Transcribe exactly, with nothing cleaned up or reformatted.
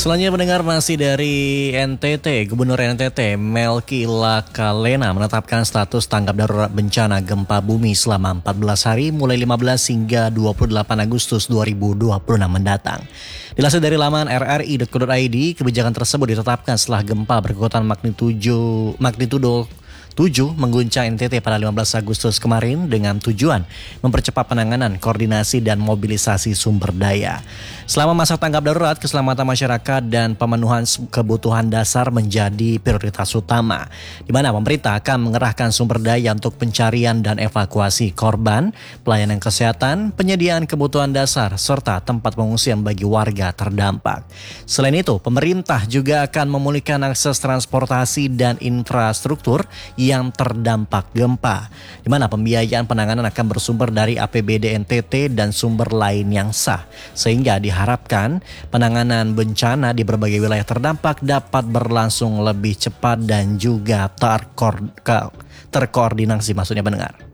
Selanjutnya mendengar masih dari N T T, Gubernur N T T Melky Lakalena menetapkan status tanggap darurat bencana gempa bumi selama empat belas hari mulai lima belas hingga dua puluh delapan Agustus dua ribu dua puluh enam mendatang. Dilansir dari laman r r i titik co titik i d, kebijakan tersebut ditetapkan setelah gempa berkekuatan magnitudo magnitudo tujuh mengguncang N T T pada lima belas Agustus kemarin dengan tujuan mempercepat penanganan, koordinasi, dan mobilisasi sumber daya. Selama masa tanggap darurat, keselamatan masyarakat dan pemenuhan kebutuhan dasar menjadi prioritas utama, di mana pemerintah akan mengerahkan sumber daya untuk pencarian dan evakuasi korban, pelayanan kesehatan, penyediaan kebutuhan dasar, serta tempat pengungsian bagi warga terdampak. Selain itu, pemerintah juga akan memulihkan akses transportasi dan infrastruktur yang terdampak gempa, di mana pembiayaan penanganan akan bersumber dari A P B D N T T dan sumber lain yang sah, sehingga diharapkan penanganan bencana di berbagai wilayah terdampak dapat berlangsung lebih cepat dan juga terkoordinasi, maksudnya pendengar.